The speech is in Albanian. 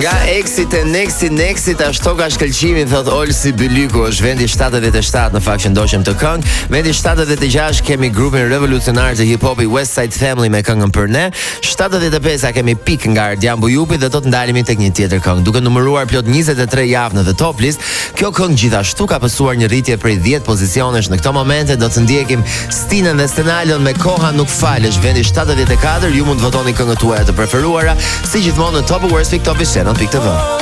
Nga Exit e Nexit ashtu ka shkëlqimi, thot Olsi Bylyku, është vendi 77 në fakt që ndoqëm të këngë. Vendi 76 kemi grupin revolucionar të hip-hopi West Side Family me këngën Për Ne. 75 kemi Pik nga Ardian Bujupi dhe do të ndalemi tek një tjetër këngë. Duke numëruar plot 23 javë në The Top List, kjo këngë gjithashtu ka pësuar një rritje prej 10 pozicionesh. Në këto momente do të ndjekim Stinën dhe Stenalon me Koha Nuk Falesh, vendi 74. Ju mund të votoni këngët tuaja të preferuara, si gjithmonë në Top Awards.top.tv.